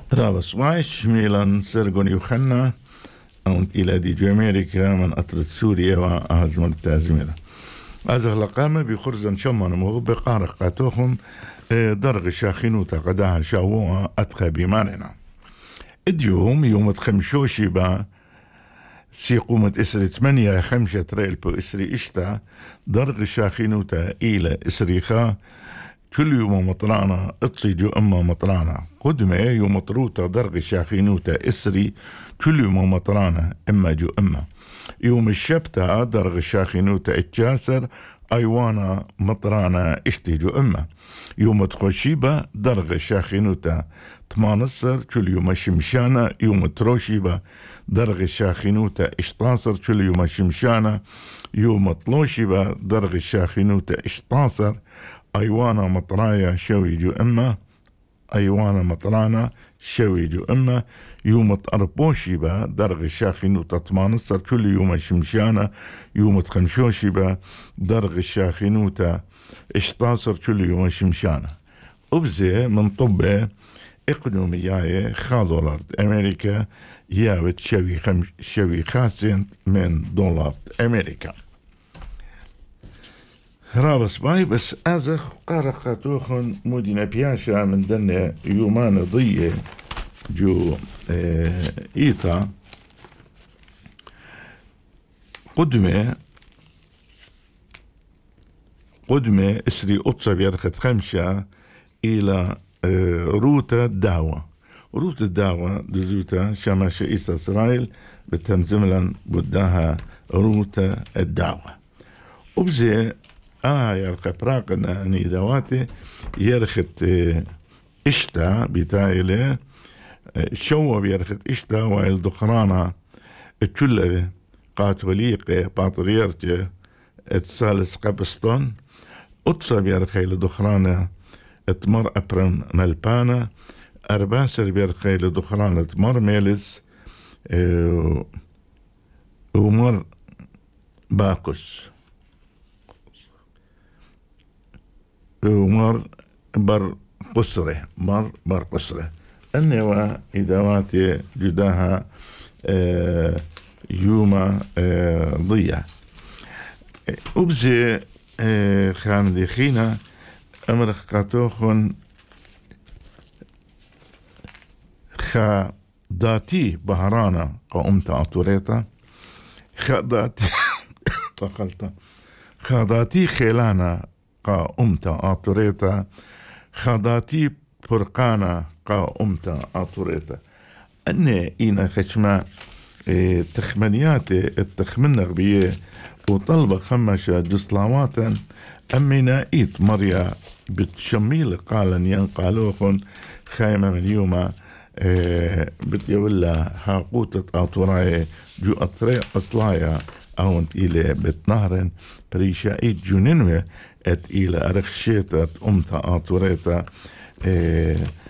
رابس وايش ميلان سرقون يوخنا أونت إلى دي أمريكا من أطرد سوريا وأهزم التازميرة أزغ لقامة بخرزن شمان مغب قارق قاتوخم درغ شاخينوتا قداها شاووها أتخى بماننا اديوهم يوم تخمشوشي با سيقومة إسري 8 ريل بو إسري إشتا درغ شاخينوتا إلى إسريخا كل يوم مطرانا اتصيجو أما مطرانا قدمة يوم مطروتا درغ شاخينوتا إسري كل يوم مطرانا إما جو أما يوم الشبتا درغ شاخينوتا اتجاسر أيوانا مطرانا اشتيجو أما يوم تخشيبا درغ شاخينوتا 18 كل يوم شمشانا يوم تروشيبا درغ شاخينوتا 16 كل يوم شمشانا يوم طلوشيبا درغ شاخينوتا 16 أيوانا مطرايا شوي جو أما أيوانا مطرانا شوي جو أما يوم تقربوشيبا درغ شاخينوتا 18 كل يوم شمشانا يوم تخمشوشيبا درغ الشاخينوتا 16 كل يوم شمشانا وبزي من طبه إقنومياي $5 أمريكا ياوت شوي 5 من دولار أمريكا رابس باي بس أزخ قارقاتوخن مدينة بياشا من دنيا يومان ضية جو إيتا قدمة إسري أطسا بيرخت 5 إلى روتا الدعوة دزوتا شماشة إيسا إسرائيل بتمزملا بداها روتا الدعوة وبزي يرخى براقنا نيدواتي يرخت إشتا بتايلة شو بيرخت إشتا وإل دخرانا الكل قاتوليق باطريرتي اتسالس قبستون أتصا بيرخي لدخرانا اتمر أبرم ملبانا أرباسر بيرخي لدخرانا اتمر ميلس ومر باكوس ومر بر قصره النوا إدواتي جداها يوما ضيا وبزي خان دي خينا أمر قاتوخن خاداتي بهرانا قومتا أطوريتا خاداتي خيلانا قومتا أطوريتا خاداتي برقانا قومتا أطوريتا أني إينا خشما تخمنياتي التخمن غبية وطلبة خمشة جسلاواتا أمينا إيت مريا بتشميل قالن ينقالوخن خايمة من يوما بتيولا هاقوتة أطوراي جو أطريق أصلايا أونت إلي بتنهرن بريشا إيت جونينوه ات إلى أرخشيتا أمتا أطوريتا